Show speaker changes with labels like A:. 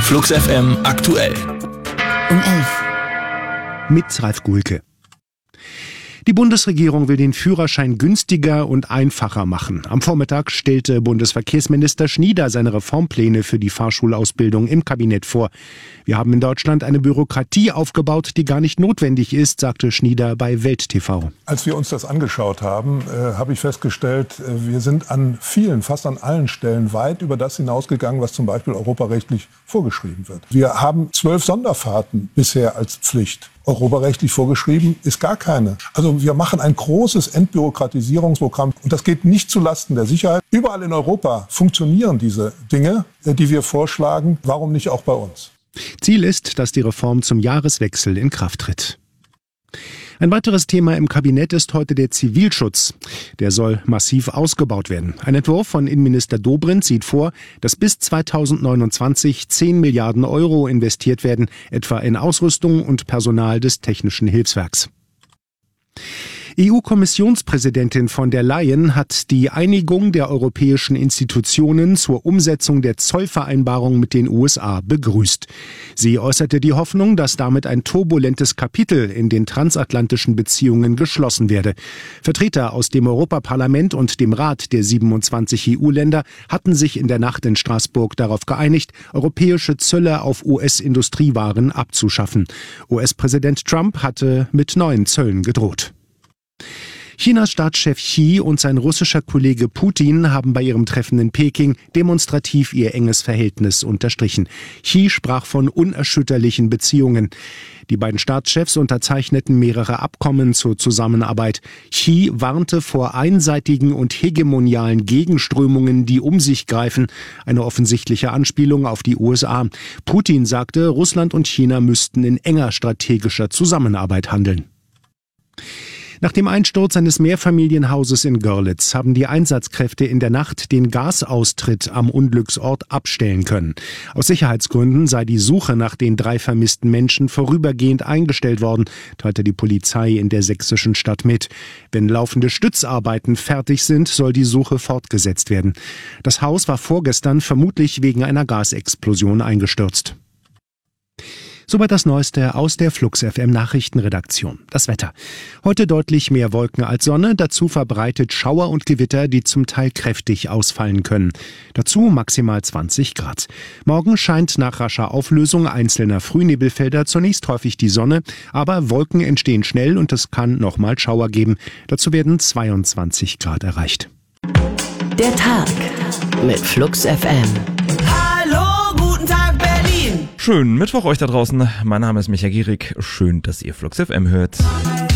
A: Flux FM aktuell.
B: Um 11.
C: Mit Ralf Gulke. Die Bundesregierung will den Führerschein günstiger und einfacher machen. Am Vormittag stellte Bundesverkehrsminister Schnieder seine Reformpläne für die Fahrschulausbildung im Kabinett vor. Wir haben in Deutschland eine Bürokratie aufgebaut, die gar nicht notwendig ist, sagte Schnieder bei Welt TV.
D: Als wir uns das angeschaut haben, habe ich festgestellt, wir sind an vielen, fast an allen Stellen weit über das hinausgegangen, was zum Beispiel europarechtlich vorgeschrieben wird. Wir haben 12 Sonderfahrten bisher als Pflicht. Europarechtlich vorgeschrieben ist gar keine. Also wir machen ein großes Entbürokratisierungsprogramm und das geht nicht zulasten der Sicherheit. Überall in Europa funktionieren diese Dinge, die wir vorschlagen. Warum nicht auch bei uns?
C: Ziel ist, dass die Reform zum Jahreswechsel in Kraft tritt. Ein weiteres Thema im Kabinett ist heute der Zivilschutz. Der soll massiv ausgebaut werden. Ein Entwurf von Innenminister Dobrindt sieht vor, dass bis 2029 10 Milliarden Euro investiert werden, etwa in Ausrüstung und Personal des Technischen Hilfswerks. EU-Kommissionspräsidentin von der Leyen hat die Einigung der europäischen Institutionen zur Umsetzung der Zollvereinbarung mit den USA begrüßt. Sie äußerte die Hoffnung, dass damit ein turbulentes Kapitel in den transatlantischen Beziehungen geschlossen werde. Vertreter aus dem Europaparlament und dem Rat der 27 EU-Länder hatten sich in der Nacht in Straßburg darauf geeinigt, europäische Zölle auf US-Industriewaren abzuschaffen. US-Präsident Trump hatte mit neuen Zöllen gedroht. Chinas Staatschef Xi und sein russischer Kollege Putin haben bei ihrem Treffen in Peking demonstrativ ihr enges Verhältnis unterstrichen. Xi sprach von unerschütterlichen Beziehungen. Die beiden Staatschefs unterzeichneten mehrere Abkommen zur Zusammenarbeit. Xi warnte vor einseitigen und hegemonialen Gegenströmungen, die um sich greifen, eine offensichtliche Anspielung auf die USA. Putin sagte, Russland und China müssten in enger strategischer Zusammenarbeit handeln. Nach dem Einsturz eines Mehrfamilienhauses in Görlitz haben die Einsatzkräfte in der Nacht den Gasaustritt am Unglücksort abstellen können. Aus Sicherheitsgründen sei die Suche nach den 3 vermissten Menschen vorübergehend eingestellt worden, teilte die Polizei in der sächsischen Stadt mit. Wenn laufende Stützarbeiten fertig sind, soll die Suche fortgesetzt werden. Das Haus war vorgestern vermutlich wegen einer Gasexplosion eingestürzt. Soweit das Neueste aus der Flux FM Nachrichtenredaktion. Das Wetter. Heute deutlich mehr Wolken als Sonne, dazu verbreitet Schauer und Gewitter, die zum Teil kräftig ausfallen können. Dazu maximal 20 Grad. Morgen scheint nach rascher Auflösung einzelner Frühnebelfelder zunächst häufig die Sonne, aber Wolken entstehen schnell und es kann nochmal Schauer geben. Dazu werden 22 Grad erreicht.
B: Der Tag mit Flux FM.
E: Schönen Mittwoch euch da draußen. Mein Name ist Michael Gierig. Schön, dass ihr Flux FM hört.